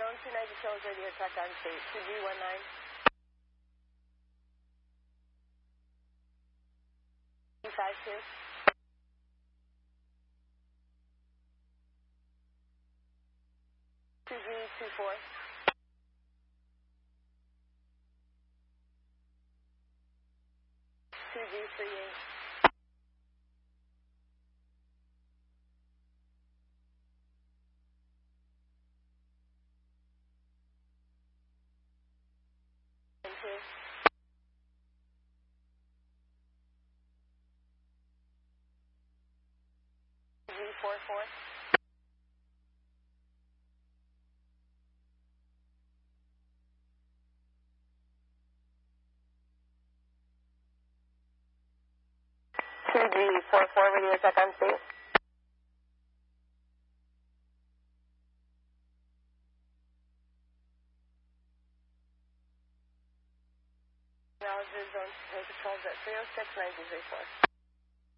Zone 290 Kills Radio check on state 2G19. E52. 2G24. 2G38. 2G44. 2G44 radio check on state. Acknowledges zone controls at 306-9034.